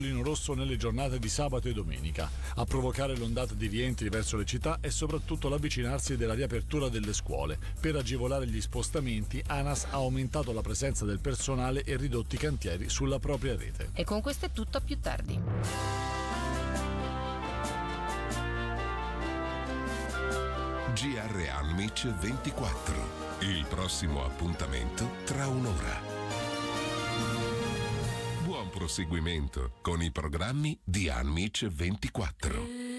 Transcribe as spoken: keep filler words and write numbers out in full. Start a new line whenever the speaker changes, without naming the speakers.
in rosso nelle giornate di sabato e domenica. A provocare l'ondata di rientri verso le città è soprattutto l'avvicinarsi della riapertura delle scuole. Per agevolare gli spostamenti, ANAS ha aumentato la presenza del personale e ridotti i cantieri sulla propria rete.
E con questo è tutto, a più tardi.
G R Almic ventiquattro. Il prossimo appuntamento tra un'ora. Buon proseguimento con i programmi di Almic ventiquattro.